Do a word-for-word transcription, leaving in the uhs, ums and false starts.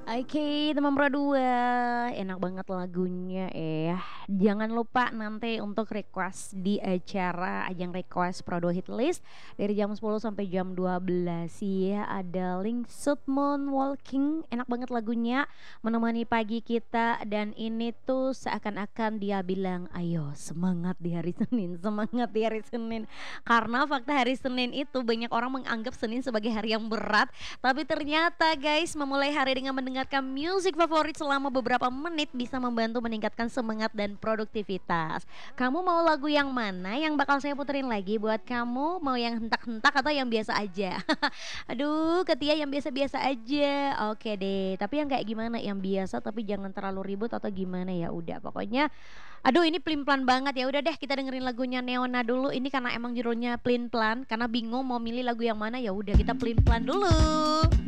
Oke, teman Pro dua, enak banget lagunya eh. Jangan lupa nanti untuk request di acara ajang request Pro dua Hit List dari jam sepuluh sampai jam dua belas ya. Ada Link Shoot Moonwalking, enak banget lagunya menemani pagi kita dan ini tuh seakan-akan dia bilang, "Ayo semangat di hari Senin, semangat di hari Senin." Karena fakta hari Senin itu banyak orang menganggap Senin sebagai hari yang berat, tapi ternyata guys memulai hari dengan mendengarkan musik favorit selama beberapa menit bisa membantu meningkatkan semangat dan produktivitas. Kamu mau lagu yang mana yang bakal saya puterin lagi buat kamu? Mau yang hentak-hentak atau yang biasa aja? Aduh, Katia yang biasa-biasa aja. Oke deh, tapi yang kayak gimana? Yang biasa tapi jangan terlalu ribut atau gimana ya? Udah, pokoknya aduh ini pelin-pelan banget ya. Udah deh kita dengerin lagunya Neona dulu. Ini karena emang judulnya pelin-pelan karena bingung mau milih lagu yang mana ya udah kita pelin-pelan dulu.